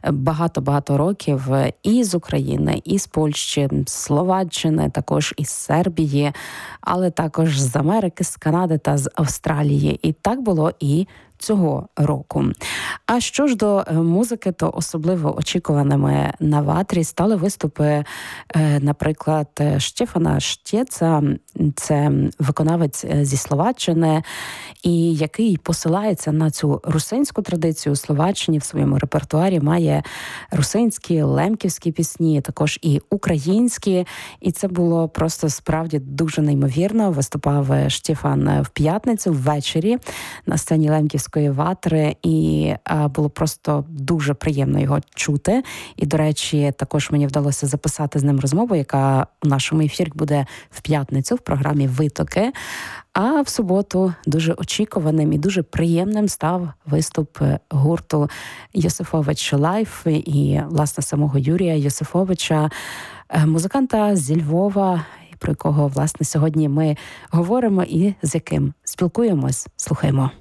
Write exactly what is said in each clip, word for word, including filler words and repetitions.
багато-багато років і з України, і з Польщі, з Словаччини, також із Сербії, але також з Америки, з Канади та з Австралії. І так було і цього року. А що ж до музики, то особливо очікуваними на ватрі стали виступи, наприклад, Штефана Штєца, це виконавець зі Словаччини, і який посилається на цю русинську традицію. У Словаччині в своєму репертуарі має русинські, лемківські пісні, також і українські, і це було просто справді дуже неймовірно. Виступав Штефан в п'ятницю ввечері на сцені Лемківської ватри, і а, було просто дуже приємно його чути. І, до речі, також мені вдалося записати з ним розмову, яка у нашому ефірі буде в п'ятницю в програмі «Витоки». А в суботу дуже очікуваним і дуже приємним став виступ гурту Йосифович Лайф і, власне, самого Юрія Йосифовича, музиканта зі Львова, про якого, власне, сьогодні ми говоримо і з яким спілкуємось. Слухаємо.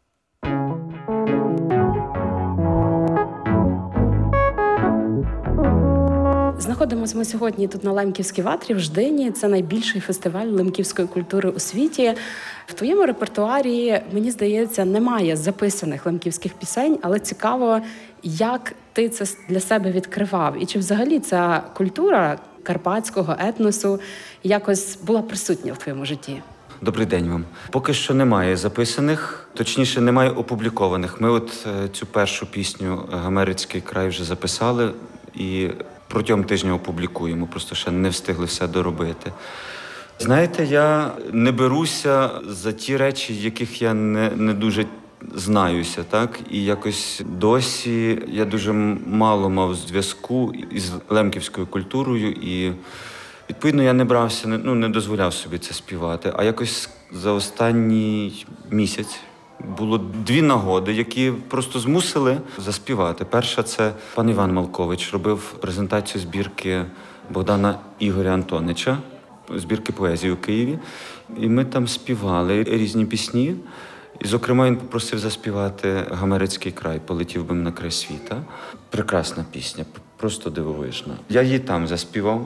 Знаходимося ми сьогодні тут на Лемківській ватрі в Ждині. Це найбільший фестиваль лемківської культури у світі. В твоєму репертуарі, мені здається, немає записаних лемківських пісень, але цікаво, як ти це для себе відкривав. І чи взагалі ця культура карпатського етносу якось була присутня в твоєму житті? Добрий день вам. Поки що немає записаних, точніше, немає опублікованих. Ми от цю першу пісню «Гамерицький край» вже записали і протягом тижня опублікуємо, просто ще не встигли все доробити. Знаєте, я не беруся за ті речі, яких я не, не дуже знаюся, так? І якось досі я дуже мало мав зв'язку із лемківською культурою, і відповідно я не брався, ну, не дозволяв собі це співати. А якось за останній місяць було дві нагоди, які просто змусили заспівати. Перша – це пан Іван Малкович робив презентацію збірки Богдана Ігоря Антонича, збірки поезії у Києві. І ми там співали різні пісні. І, зокрема, він попросив заспівати «Гамерицький край», «Полетів би на край світа». Прекрасна пісня, просто дивовижна. Я її там заспівав.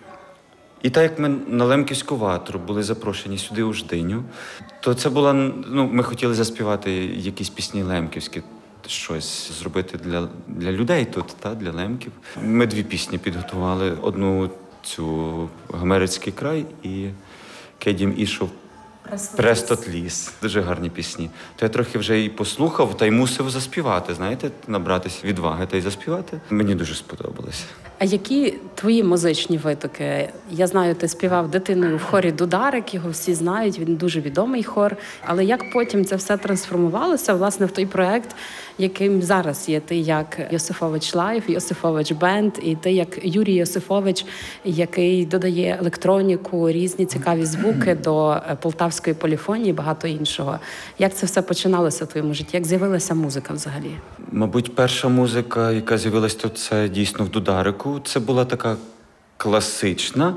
І так як ми на Лемківську ватру були запрошені сюди у Ждиню, то це була, ну, ми хотіли заспівати якісь пісні лемківські, щось зробити для, для людей тут, та, для лемків. Ми дві пісні підготували, одну цю «Гамерицький край» і «Кедім ішов Престот ліс». Дуже гарні пісні. То я трохи вже і послухав, та й мусив заспівати, знаєте, набратися відваги та й заспівати. Мені дуже сподобалося. А які твої музичні витоки? Я знаю, ти співав дитиною в хорі «Дударик», його всі знають, він дуже відомий хор. Але як потім це все трансформувалося, власне, в той проект, яким зараз є ти як Йосифович Лайф, Йосифович Бенд, і ти як Юрій Йосифович, який додає електроніку, різні цікаві звуки до полтавської поліфонії і багато іншого. Як це все починалося в твоєму житті? Як з'явилася музика взагалі? Мабуть, перша музика, яка з'явилася тут, це дійсно в «Дударику». Це була така класична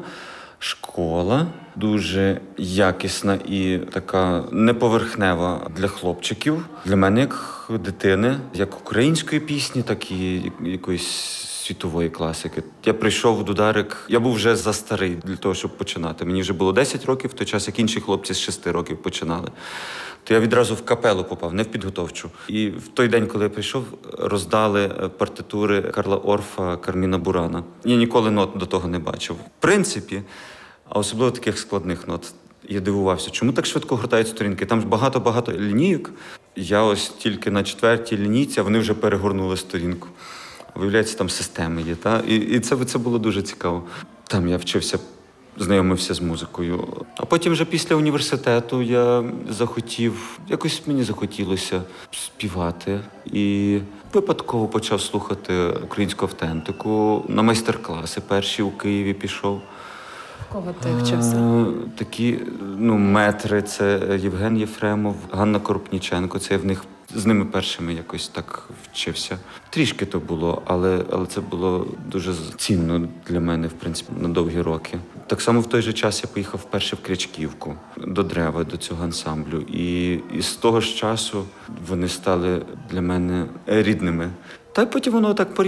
школа, дуже якісна і така неповерхнева для хлопчиків. Для мене, як дитини, як української пісні, так і якоїсь світової класики. Я прийшов в «Дударик», я був вже застарий для того, щоб починати. Мені вже було десять років, в той час, як інші хлопці з шести років починали. То я відразу в капелу попав, не в підготовчу. І в той день, коли я прийшов, роздали партитури Карла Орфа, Карміна Бурана. Я ніколи нот до того не бачив. В принципі, а особливо таких складних нот. Я дивувався, чому так швидко гортають сторінки. Там ж багато-багато лінійок. Я ось тільки на четвертій лінійці, а вони вже перегорнули сторінку. Виявляється, там системи є. Та? І, і це, це було дуже цікаво. Там я вчився, знайомився з музикою. А потім вже після університету я захотів, якось мені захотілося співати. І випадково почав слухати українську автентику. На майстер-класи перші у Києві пішов. Кого ти вчився? А, такі, ну, метри, це Євген Єфремов, Ганна Коропніченко, це я в них з ними першими якось так вчився. Трішки то було, але, але це було дуже цінно для мене, в принципі, на довгі роки. Так само в той же час я поїхав вперше в Крячківку, до Древа, до цього ансамблю. І, і з того ж часу вони стали для мене рідними. Та й потім воно так